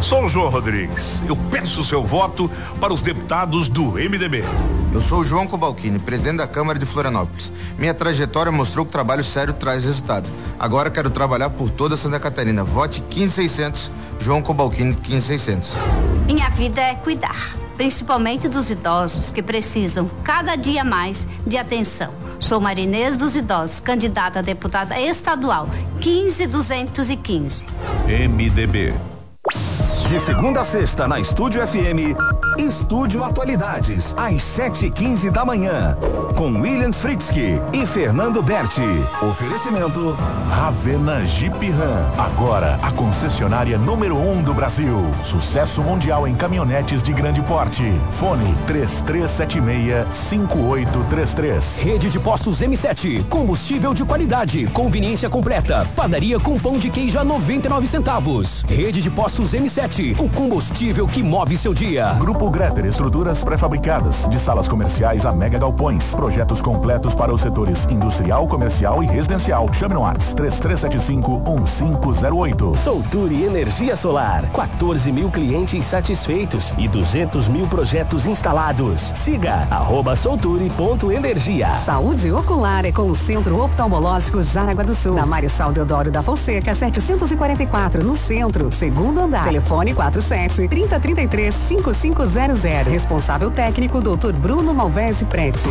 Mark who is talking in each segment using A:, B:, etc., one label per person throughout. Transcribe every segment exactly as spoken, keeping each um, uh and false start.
A: Sou o João Rodrigues. Eu peço seu voto para os deputados do M D B.
B: Eu sou o João Cobalcini, presidente da Câmara de Florianópolis. Minha trajetória mostrou que trabalho sério traz resultado. Agora quero trabalhar por toda Santa Catarina. Vote quinze seiscentos, João Cobalcini quinze seiscentos.
C: Minha vida é cuidar, principalmente dos idosos que precisam cada dia mais de atenção. Sou Marinês dos Idosos, candidata a deputada estadual quinze duzentos e quinze.
A: M D B.
D: De segunda a sexta na Estúdio F M, Estúdio Atualidades, às sete e quinze da manhã, com William Fritzky e Fernando Berti. Oferecimento
E: Ravena Jeep Ram, agora a concessionária número um do Brasil. Sucesso mundial em caminhonetes de grande porte. Fone três três sete seis, cinco oito três três.
F: Rede de postos M sete, combustível de qualidade, conveniência completa, padaria com pão de queijo a noventa e nove centavos. Rede de postos M sete, o combustível que move seu dia.
E: Grupo Greter, estruturas pré-fabricadas, de salas comerciais a mega galpões. Projetos completos para os setores industrial, comercial e residencial. Chame no WhatsApp três três sete cinco, um cinco zero oito.
F: Solture Energia Solar, quatorze mil clientes satisfeitos e duzentos mil projetos instalados. Siga arroba solture.energia.
G: Saúde ocular é com o Centro Oftalmológico Jaraguá do Sul, na Marechal Deodoro da Fonseca, setecentos e quarenta e quatro, no centro, segundo andar. Telefone quatro sete, trinta, trinta e três, cinquenta e cinco zero zero. Responsável técnico, doutor Bruno Malvese Prete.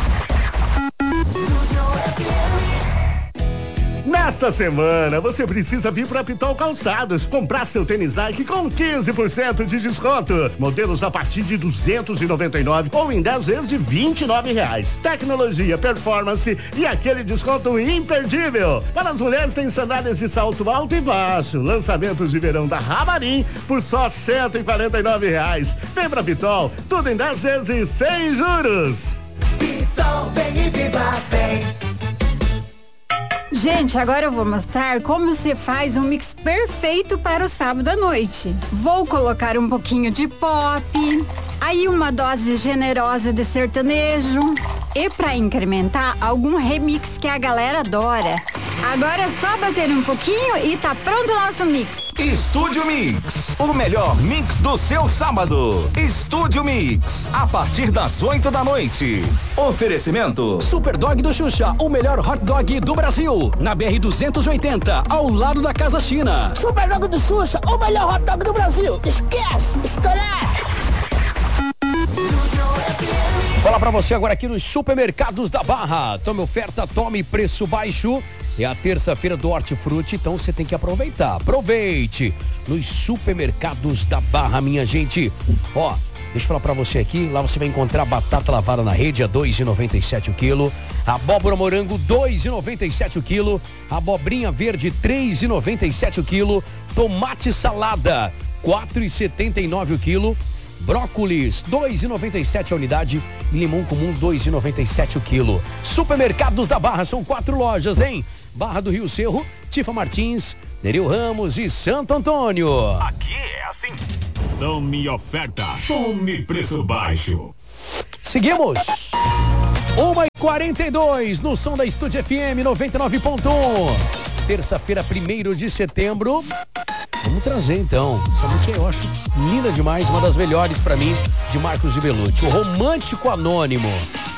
H: Nesta semana, você precisa vir para Pitol Calçados, comprar seu tênis Nike com quinze por cento de desconto. Modelos a partir de duzentos e noventa e nove ou em dez vezes de vinte e nove reais. Tecnologia, performance e aquele desconto imperdível. Para as mulheres tem sandálias de salto alto e baixo. Lançamentos de verão da Ramarim por só cento e quarenta e nove reais. Vem pra Pitol, tudo em dez vezes sem juros.
I: Pitol, vem e viva bem.
J: Gente, agora eu vou mostrar como você faz um mix perfeito para o sábado à noite. Vou colocar um pouquinho de pop, aí uma dose generosa de sertanejo e para incrementar, algum remix que a galera adora. Agora é só bater um pouquinho e tá pronto o nosso mix.
D: Estúdio Mix, o melhor mix do seu sábado. Estúdio Mix, a partir das oito da noite. Oferecimento
F: Super Dog do Xuxa, o melhor hot dog do Brasil, na B R duzentos e oitenta, ao lado da Casa China.
K: Super Dog do Xuxa, o melhor hot dog do Brasil. Esquece, estourar.
F: Fala pra você agora aqui nos supermercados da Barra. Tome oferta, tome preço baixo. É a terça-feira do Hortifruti, então você tem que aproveitar. Aproveite nos supermercados da Barra, minha gente. Ó, deixa eu falar pra você aqui, lá você vai encontrar batata lavada na rede a dois reais e noventa e sete o quilo, abóbora morango dois reais e noventa e sete o quilo, abobrinha verde três reais e noventa e sete o quilo, tomate salada quatro reais e setenta e nove o quilo, brócolis dois reais e noventa e sete a unidade e limão comum dois reais e noventa e sete o quilo. Supermercados da Barra, são quatro lojas, hein? Barra do Rio Cerro, Tifa Martins, Nereu Ramos e Santo Antônio.
E: Aqui é assim. Tome oferta, tome preço baixo.
F: Seguimos. uma e quarenta e dois no som da Estúdio F M noventa e nove ponto um. Terça-feira, primeiro de setembro. Vamos trazer então. Essa música eu acho linda demais, uma das melhores pra mim, de Marcos de Belucci. O Romântico Anônimo.